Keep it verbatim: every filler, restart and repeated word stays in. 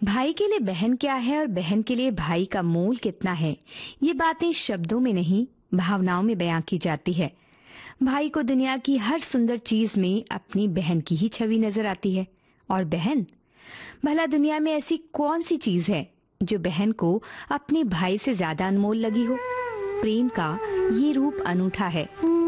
भाई के लिए बहन क्या है और बहन के लिए भाई का मोल कितना है, ये बातें शब्दों में नहीं, भावनाओं में बयां की जाती है। भाई को दुनिया की हर सुंदर चीज में अपनी बहन की ही छवि नजर आती है। और बहन, भला दुनिया में ऐसी कौन सी चीज है जो बहन को अपने भाई से ज्यादा अनमोल लगी हो। प्रेम का ये रूप अनूठा है।